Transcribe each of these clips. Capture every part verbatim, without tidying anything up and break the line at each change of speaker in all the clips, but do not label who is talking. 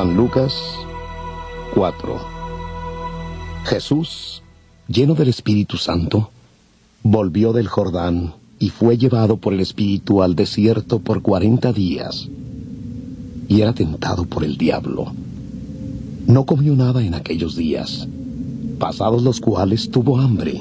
San Lucas cuatro. Jesús, lleno del Espíritu Santo, volvió del Jordán y fue llevado por el Espíritu al desierto por cuarenta días, y era tentado por el diablo. No comió nada en aquellos días, pasados los cuales tuvo hambre.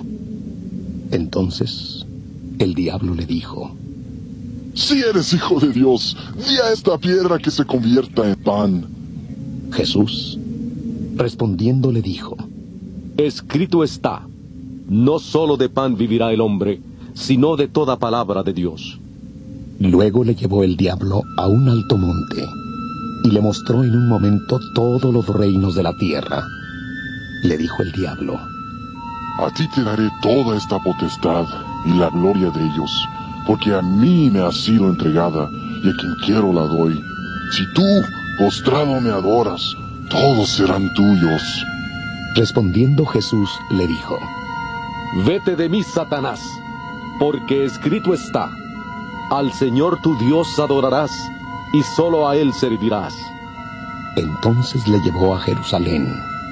Entonces el diablo le dijo:
Si eres hijo de Dios, di a esta piedra que se convierta en pan.
Jesús, respondiendo, le dijo:
Escrito está, no solo de pan vivirá el hombre, sino de toda palabra de Dios.
Luego le llevó el diablo a un alto monte, y le mostró en un momento todos los reinos de la tierra. Le dijo el diablo:
A ti te daré toda esta potestad y la gloria de ellos, porque a mí me ha sido entregada, y a quien quiero la doy. Si tú, postrado, me adoras, todos serán tuyos.
Respondiendo Jesús le dijo:
Vete de mí, Satanás, porque escrito está, al Señor tu Dios adorarás, y solo a Él servirás.
Entonces le llevó a Jerusalén,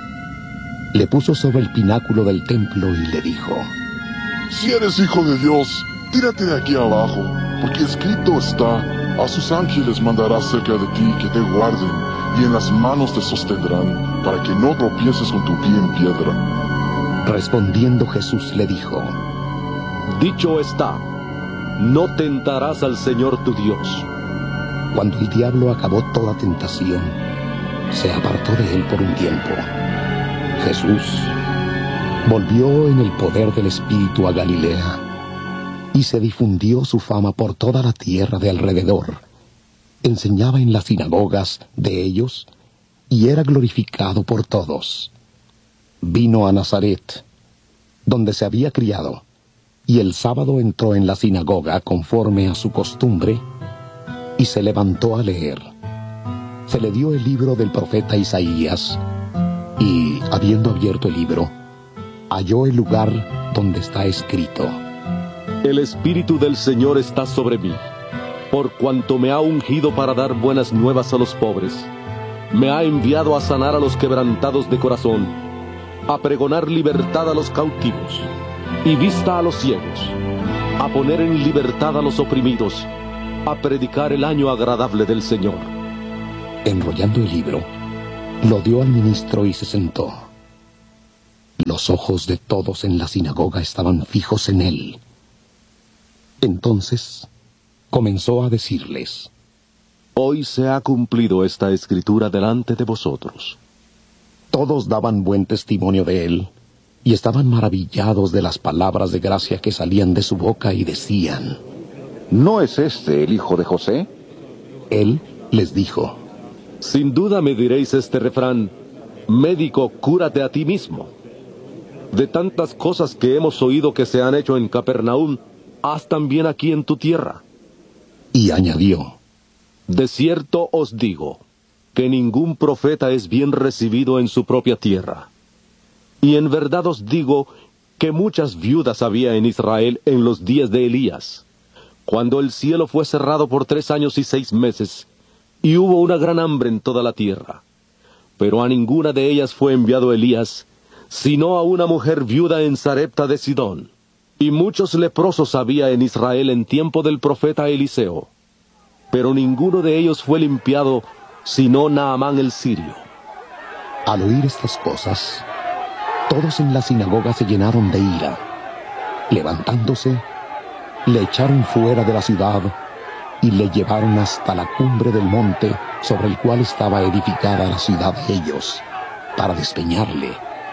le puso sobre el pináculo del templo y le dijo:
Si eres hijo de Dios, tírate de aquí abajo, porque escrito está, a sus ángeles mandará cerca de ti que te guarden, y en las manos te sostendrán, para que no tropieces con tu pie en piedra.
Respondiendo Jesús le dijo:
Dicho está, no tentarás al Señor tu Dios.
Cuando el diablo acabó toda tentación, se apartó de él por un tiempo. Jesús volvió en el poder del Espíritu a Galilea, y se difundió su fama por toda la tierra de alrededor. Enseñaba en las sinagogas de ellos, y era glorificado por todos. Vino a Nazaret, donde se había criado, y el sábado entró en la sinagoga conforme a su costumbre, y se levantó a leer. Se le dio el libro del profeta Isaías, y, habiendo abierto el libro, halló el lugar donde está escrito:
El Espíritu del Señor está sobre mí, por cuanto me ha ungido para dar buenas nuevas a los pobres. Me ha enviado a sanar a los quebrantados de corazón, a pregonar libertad a los cautivos, y vista a los ciegos, a poner en libertad a los oprimidos, a predicar el año agradable del Señor.
Enrollando el libro, lo dio al ministro y se sentó. Los ojos de todos en la sinagoga estaban fijos en él. Entonces comenzó a decirles:
Hoy se ha cumplido esta escritura delante de vosotros.
Todos daban buen testimonio de él, y estaban maravillados de las palabras de gracia que salían de su boca, y decían:
¿No es este el hijo de José?
Él les dijo:
Sin duda me diréis este refrán: médico, cúrate a ti mismo. De tantas cosas que hemos oído que se han hecho en Capernaum, haz también aquí en tu tierra.
Y añadió:
De cierto os digo, que ningún profeta es bien recibido en su propia tierra. Y en verdad os digo que muchas viudas había en Israel en los días de Elías, cuando el cielo fue cerrado por tres años y seis meses, y hubo una gran hambre en toda la tierra. Pero a ninguna de ellas fue enviado Elías, sino a una mujer viuda en Sarepta de Sidón. Y muchos leprosos había en Israel en tiempo del profeta Eliseo. Pero ninguno de ellos fue limpiado, sino Naamán el sirio.
Al oír estas cosas, todos en la sinagoga se llenaron de ira. Levantándose, le echaron fuera de la ciudad y le llevaron hasta la cumbre del monte sobre el cual estaba edificada la ciudad de ellos, para despeñarle.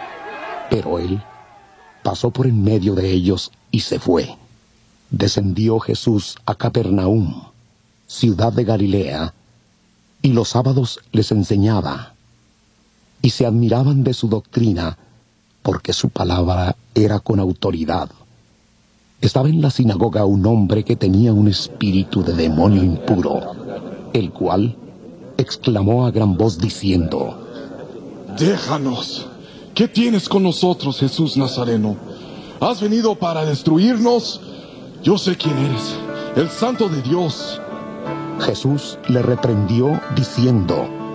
Pero él pasó por en medio de ellos y se fue. Descendió Jesús a Capernaum, ciudad de Galilea, y los sábados les enseñaba. Y se admiraban de su doctrina, porque su palabra era con autoridad. Estaba en la sinagoga un hombre que tenía un espíritu de demonio impuro, el cual exclamó a gran voz diciendo:
Déjanos. ¿Qué tienes con nosotros, Jesús Nazareno? ¿Has venido para destruirnos? Yo sé quién eres, el Santo de Dios.
Jesús le reprendió diciendo: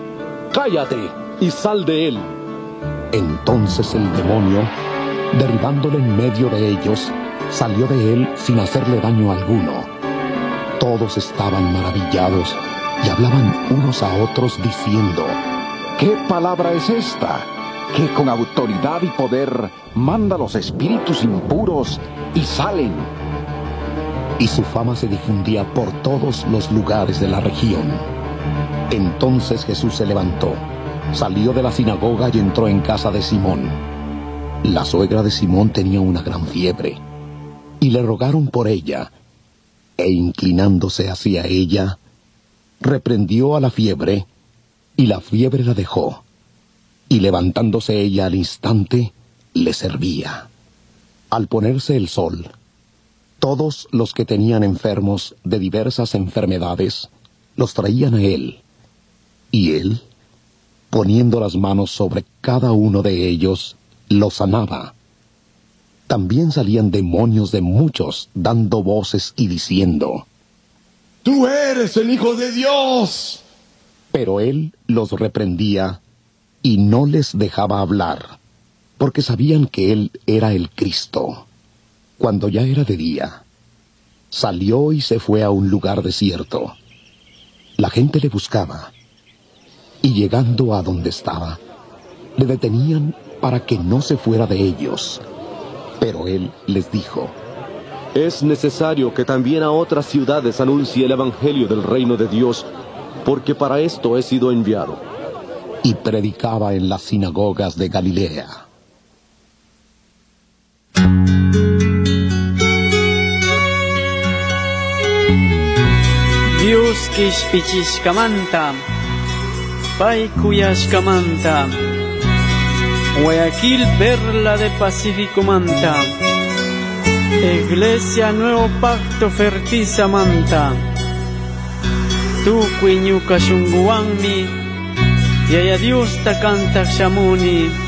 cállate y sal de él.
Entonces el demonio, derribándole en medio de ellos, salió de él sin hacerle daño alguno. Todos estaban maravillados y hablaban unos a otros diciendo:
¿Qué palabra es esta? Que con autoridad y poder manda los espíritus impuros y salen.
Y su fama se difundía por todos los lugares de la región. Entonces Jesús se levantó, salió de la sinagoga y entró en casa de Simón. La suegra de Simón tenía una gran fiebre, y le rogaron por ella, e inclinándose hacia ella, reprendió a la fiebre, y la fiebre la dejó, y levantándose ella al instante, le servía. Al ponerse el sol, todos los que tenían enfermos de diversas enfermedades, los traían a él, y él, poniendo las manos sobre cada uno de ellos, los sanaba. También salían demonios de muchos, dando voces y diciendo:
¡Tú eres el Hijo de Dios!
Pero él los reprendía y no les dejaba hablar, porque sabían que él era el Cristo. Cuando ya era de día, salió y se fue a un lugar desierto. La gente le buscaba, y llegando a donde estaba, le detenían para que no se fuera de ellos. Pero él les dijo:
Es necesario que también a otras ciudades anuncie el evangelio del reino de Dios, porque para esto he sido enviado.
Y predicaba en las sinagogas de Galilea.
Dios kishpichishkamanta, Pai kuyashkamanta, Guayaquil perla de Pacífico manta, Iglesia Nuevo Pacto Fertiza manta, Tukuy ñuka shunguwanmi, Yaya Dios ta kanta shamuni.